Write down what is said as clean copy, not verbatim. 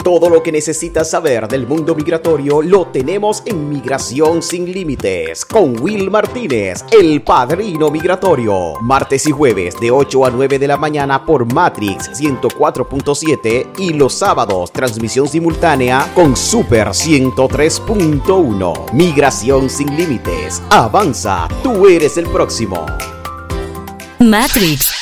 Todo lo que necesitas saber del mundo migratorio lo tenemos en Migración Sin Límites con Will Martínez, el padrino migratorio. Martes y jueves de 8 a 9 de la mañana por Matrix 104.7 y los sábados transmisión simultánea con Super 103.1. Migración Sin Límites. Avanza, tú eres el próximo. Matrix